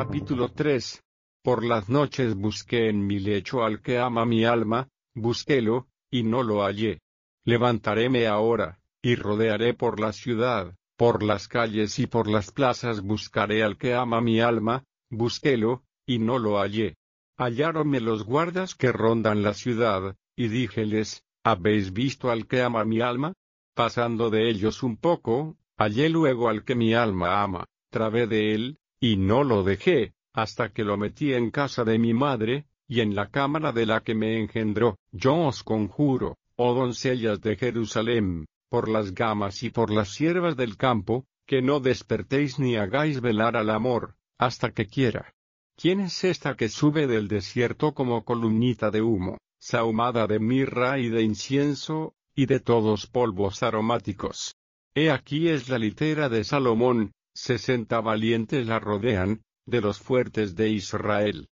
Capítulo 3. Por las noches busqué en mi lecho al que ama mi alma, busquélo, y no lo hallé. Levantaréme ahora, y rodearé por la ciudad, por las calles y por las plazas buscaré al que ama mi alma, busquélo, y no lo hallé. Halláronme los guardas que rondan la ciudad, y díjeles, ¿habéis visto al que ama mi alma? Pasando de ellos un poco, hallé luego al que mi alma ama, trabé de él, y no lo dejé, hasta que lo metí en casa de mi madre, y en la cámara de la que me engendró. Yo os conjuro, oh doncellas de Jerusalem, por las gamas y por las ciervas del campo, que no despertéis ni hagáis velar al amor, hasta que quiera. ¿Quién es esta que sube del desierto como columnita de humo, sahumada de mirra y de incienso, y de todos polvos aromáticos? He aquí es la litera de Salomón, 60 valientes la rodean, de los fuertes de Israel.